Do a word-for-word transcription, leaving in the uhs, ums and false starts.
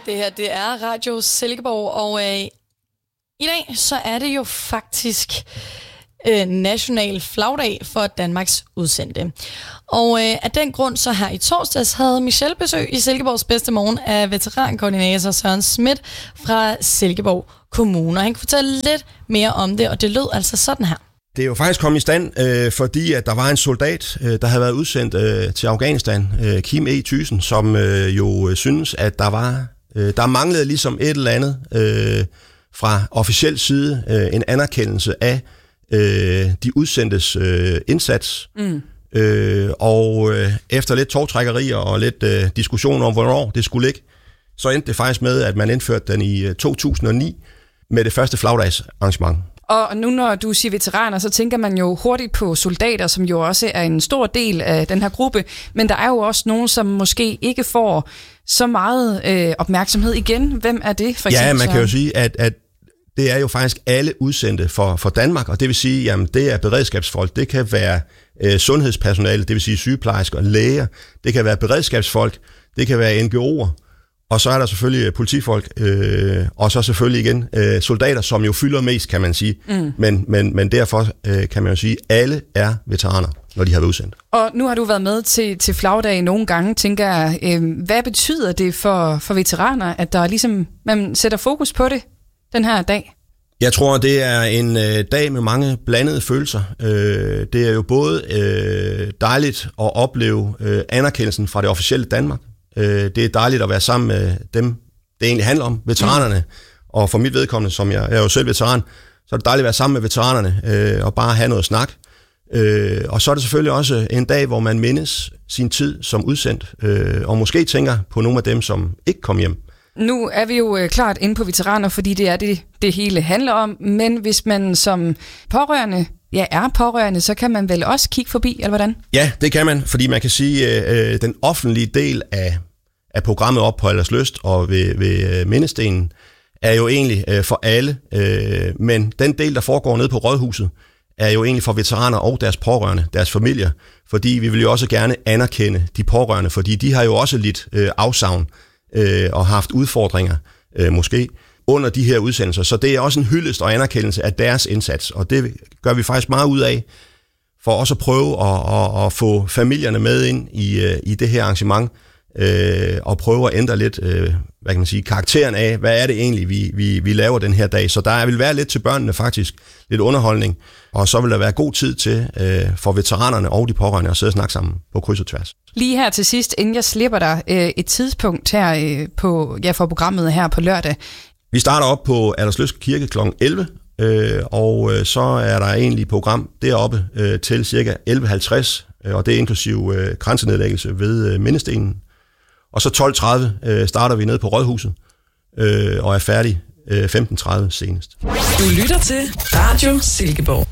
Det her, det er Radio Silkeborg, og øh, i dag så er det jo faktisk øh, national flagdag for Danmarks udsendte. Og øh, af den grund så her i torsdags havde Michelle besøg i Silkeborgs bedste morgen af veterankoordinator Søren Schmidt fra Silkeborg Kommune. Han kan fortælle lidt mere om det, og det lød altså sådan her. Det er jo faktisk kommet i stand, øh, fordi at der var en soldat, øh, der havde været udsendt øh, til Afghanistan, øh, Kim E. Thyssen, som øh, jo øh, synes, at der var øh, der manglede ligesom et eller andet øh, fra officiel side, øh, en anerkendelse af øh, de udsendtes øh, indsats. Mm. Øh, og øh, efter lidt tovtrækkerier og lidt øh, diskussion om, hvornår det skulle ligge, så endte det faktisk med, at man indførte den i øh, to tusind og ni med det første flagdagsarrangement. Og nu når du siger veteraner, så tænker man jo hurtigt på soldater, som jo også er en stor del af den her gruppe. Men der er jo også nogen, som måske ikke får så meget øh, opmærksomhed igen. Hvem er det for eksempel? Ja, man kan jo sige, at, at det er jo faktisk alle udsendte for, for Danmark. Og det vil sige, jamen det er beredskabsfolk, det kan være øh, sundhedspersonale, det vil sige sygeplejersker og læger. Det kan være beredskabsfolk, det kan være N G O'er. Og så er der selvfølgelig politifolk, øh, og så selvfølgelig igen øh, soldater, som jo fylder mest, kan man sige. Mm. Men, men, men derfor øh, kan man jo sige, at alle er veteraner, når de har været udsendt. Og nu har du været med til, til flagdag nogle gange, tænker jeg. Øh, hvad betyder det for, for veteraner, at der ligesom, man sætter fokus på det den her dag? Jeg tror, det er en øh, dag med mange blandede følelser. Øh, det er jo både øh, dejligt at opleve øh, anerkendelsen fra det officielle Danmark. Det er dejligt at være sammen med dem, det egentlig handler om, veteranerne. Mm. Og for mit vedkommende, som jeg, jeg er jo selv veteran, så er det dejligt at være sammen med veteranerne øh, og bare have noget snak. Øh, og så er det selvfølgelig også en dag, hvor man mindes sin tid som udsendt, øh, og måske tænker på nogle af dem, som ikke kom hjem. Nu er vi jo klart inde på veteraner, fordi det er det, det hele handler om, men hvis man som pårørende Ja, er pårørende, så kan man vel også kigge forbi, eller hvordan? Ja, det kan man, fordi man kan sige, at øh, den offentlige del af, af programmet Op på Alderslyst og ved, ved Mindestenen er jo egentlig øh, for alle, øh, men den del, der foregår nede på Rådhuset, er jo egentlig for veteraner og deres pårørende, deres familier, fordi vi vil jo også gerne anerkende de pårørende, fordi de har jo også lidt øh, afsavn øh, og haft udfordringer, øh, måske, under de her udsendelser. Så det er også en hyldest og anerkendelse af deres indsats, og det gør vi faktisk meget ud af, for også at prøve at, at, at få familierne med ind i, i det her arrangement, øh, og prøve at ændre lidt, øh, hvad kan man sige, karakteren af, hvad er det egentlig, vi, vi, vi laver den her dag. Så der vil være lidt til børnene faktisk, lidt underholdning, og så vil der være god tid til øh, for veteranerne og de pårørende at sidde og snakke sammen på kryds og tværs. Lige her til sidst, inden jeg slipper dig, øh, et tidspunkt her øh, på, ja, for programmet her på lørdag. Vi starter op på Alderslyst Kirke klokken elleve, øh, og øh, så er der egentlig et program deroppe øh, til cirka elleve halvtreds, øh, og det er inklusive øh, kransenedlæggelse ved øh, Mindestenen. Og så tolv tredive øh, starter vi nede på Rådhuset, øh, og er færdig øh, femten tredive senest. Du lytter til Radio Silkeborg.